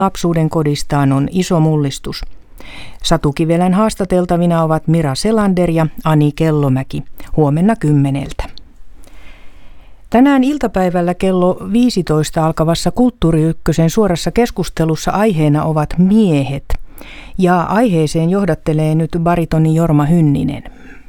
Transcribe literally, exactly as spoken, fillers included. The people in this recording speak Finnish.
lapsuuden kodistaan on iso mullistus. Satu Kivelän haastateltavina ovat Mira Selander ja Ani Kellomäki. Huomenna kymmeneltä. Tänään iltapäivällä kello viisitoista alkavassa Kulttuuri Ykkösen suorassa keskustelussa aiheena ovat miehet. Ja aiheeseen johdattelee nyt baritoni Jorma Hynninen.